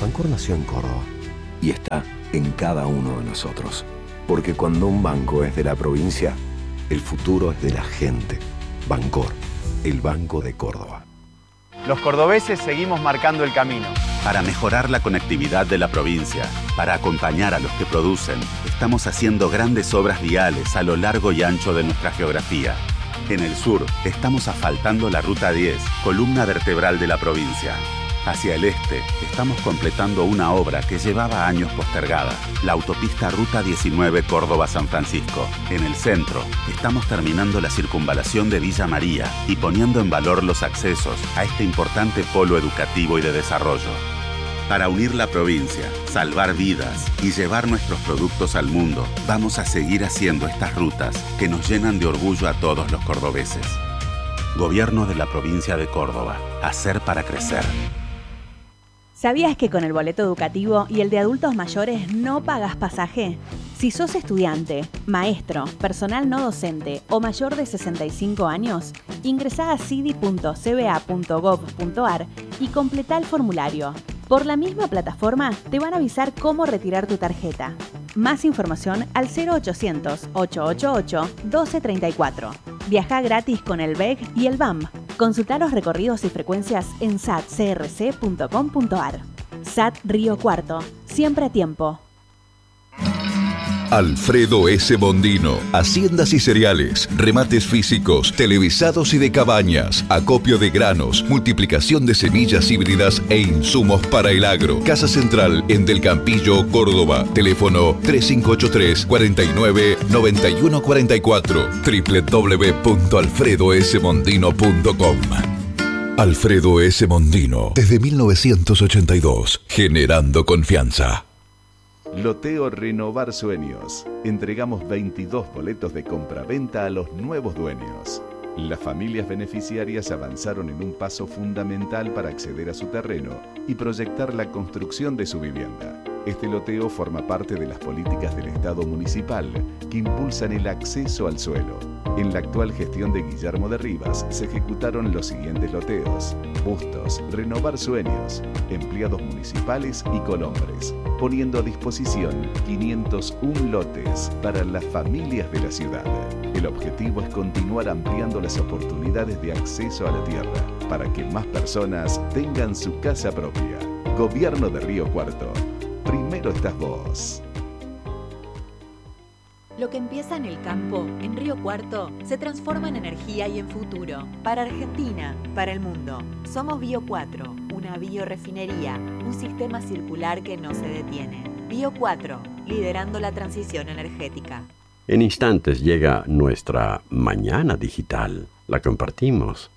Bancor nació en Córdoba. Y está en cada uno de nosotros. Porque cuando un banco es de la provincia, el futuro es de la gente. Bancor, el Banco de Córdoba. Los cordobeses seguimos marcando el camino. Para mejorar la conectividad de la provincia, para acompañar a los que producen, estamos haciendo grandes obras viales a lo largo y ancho de nuestra geografía. En el sur, estamos asfaltando la Ruta 10, columna vertebral de la provincia. Hacia el este, estamos completando una obra que llevaba años postergada, la autopista Ruta 19 Córdoba-San Francisco. En el centro, estamos terminando la circunvalación de Villa María y poniendo en valor los accesos a este importante polo educativo y de desarrollo. Para unir la provincia, salvar vidas y llevar nuestros productos al mundo, vamos a seguir haciendo estas rutas que nos llenan de orgullo a todos los cordobeses. Gobierno de la provincia de Córdoba. Hacer para crecer. ¿Sabías que con el boleto educativo y el de adultos mayores no pagas pasaje? Si sos estudiante, maestro, personal no docente o mayor de 65 años, ingresá a cidi.cba.gov.ar y completá el formulario. Por la misma plataforma te van a avisar cómo retirar tu tarjeta. Más información al 0800-888-1234. Viajá gratis con el BEG y el BAM. Consultá los recorridos y frecuencias en satcrc.com.ar. SAT Río Cuarto, siempre a tiempo. Alfredo S. Mondino, haciendas y cereales, remates físicos, televisados y de cabañas, acopio de granos, multiplicación de semillas híbridas e insumos para el agro. Casa Central en Del Campillo, Córdoba. Teléfono 3583 49 91 44. www.alfredosmondino.com. Alfredo S. Mondino, desde 1982, generando confianza. Loteo Renovar Sueños. Entregamos 22 boletos de compraventa a los nuevos dueños. Las familias beneficiarias avanzaron en un paso fundamental para acceder a su terreno y proyectar la construcción de su vivienda. Este loteo forma parte de las políticas del Estado municipal que impulsan el acceso al suelo. En la actual gestión de Guillermo de Rivas se ejecutaron los siguientes loteos: Bustos, Renovar Sueños, empleados municipales y colombres, poniendo a disposición 501 lotes para las familias de la ciudad. El objetivo es continuar ampliando las oportunidades de acceso a la tierra para que más personas tengan su casa propia. Gobierno de Río Cuarto. Primero estás vos. Lo que empieza en el campo, en Río Cuarto, se transforma en energía y en futuro. Para Argentina, para el mundo. Somos Bio 4, una biorefinería, un sistema circular que no se detiene. Bio 4, liderando la transición energética. En instantes llega nuestra Mañana Digital. La compartimos